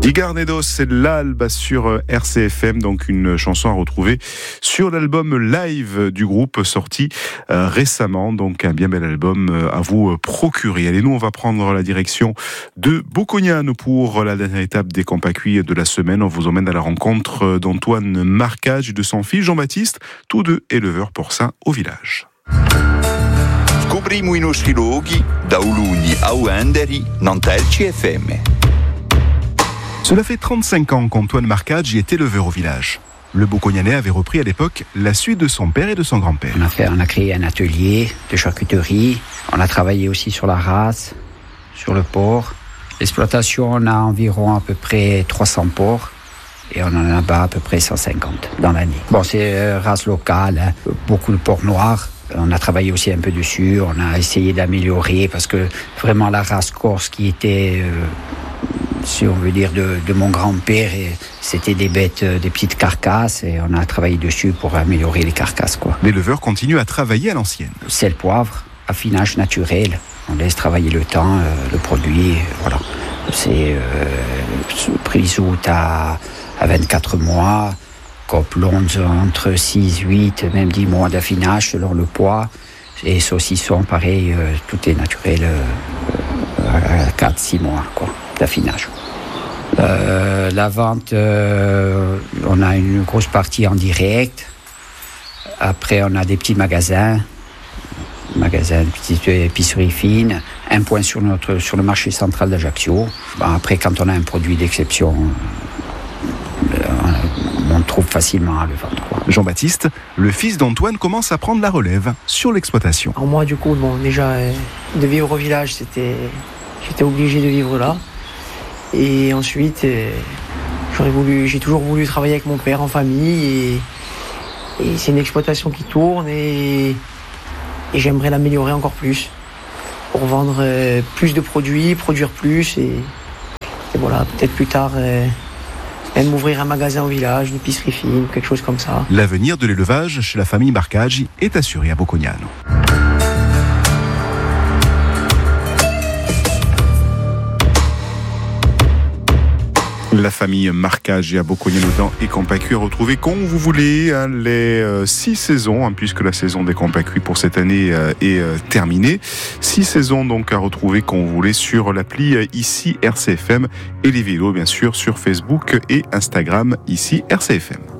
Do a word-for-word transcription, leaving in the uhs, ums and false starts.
Igarnedos, c'est l'Alba sur R C F M, donc une chanson à retrouver sur l'album live du groupe sorti euh, récemment, donc un bien bel album euh, à vous procurer. Allez, nous on va prendre la direction de Bocognano pour la dernière étape des Compacuits de la semaine. On vous emmène à la rencontre d'Antoine Marcage et de son fils Jean-Baptiste, tous deux éleveurs porcins au village. Scopriamo i nostri luoghi da Ulugni a Uenderi, Nantel C F M. Cela fait trente-cinq ans qu'Antoine Marcage est éleveur au village. Le Bocognanais avait repris à l'époque la suite de son père et de son grand-père. On a, fait, on a créé un atelier de charcuterie. On a travaillé aussi sur la race, sur le porc. L'exploitation, on a environ à peu près trois cents porcs. Et on en a bas à peu près cent cinquante dans l'année. Bon, c'est euh, race locale, hein. Beaucoup de porc noir. On a travaillé aussi un peu dessus. On a essayé d'améliorer parce que vraiment la race corse qui était... Euh, si on veut dire, de, de mon grand-père. Et c'était des bêtes, des petites carcasses, et on a travaillé dessus pour améliorer les carcasses, quoi. L'éleveur continue à travailler à l'ancienne. Sel, poivre, affinage naturel. On laisse travailler le temps, euh, le produit, voilà. C'est euh, prise août à, à vingt-quatre mois, copelons entre six, huit, même dix mois d'affinage selon le poids. Et saucisson, pareil, euh, tout est naturel euh, à quatre, six mois, quoi, d'affinage. Euh, la vente, euh, on a une grosse partie en direct. Après, on a des petits magasins, magasins, petites épiceries fines, un point sur, notre, sur le marché central d'Ajaccio. Bon, après, quand on a un produit d'exception, on trouve facilement à le vendre, quoi. Jean-Baptiste, le fils d'Antoine, commence à prendre la relève sur l'exploitation. Alors moi, du coup, bon, déjà, euh, de vivre au village, c'était, j'étais obligé de vivre là. Et ensuite, euh, j'aurais voulu, j'ai toujours voulu travailler avec mon père en famille. Et, et c'est une exploitation qui tourne et, et j'aimerais l'améliorer encore plus pour vendre euh, plus de produits, produire plus. Et, et voilà, peut-être plus tard... Euh, même ouvrir un magasin au village, une épicerie fine, quelque chose comme ça. L'avenir de l'élevage chez la famille Marcage est assuré à Bocognano. La famille Marcage à Bocognano dans et Compacuits à retrouver quand vous voulez, hein, les euh, six saisons, hein, puisque la saison des Compacuits pour cette année euh, est euh, terminée. Six saisons donc à retrouver quand vous voulez sur l'appli euh, ici R C F M et les vidéos bien sûr sur Facebook et Instagram ici R C F M.